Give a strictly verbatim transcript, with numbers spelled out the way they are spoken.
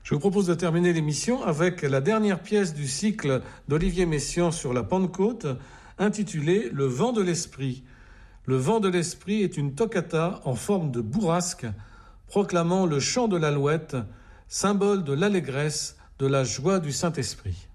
Je vous propose de terminer l'émission avec la dernière pièce du cycle d'Olivier Messiaen sur la Pentecôte, intitulée « Le vent de l'esprit ». Le vent de l'esprit est une toccata en forme de bourrasque, proclamant le chant de l'alouette, symbole de l'allégresse, de la joie du Saint-Esprit.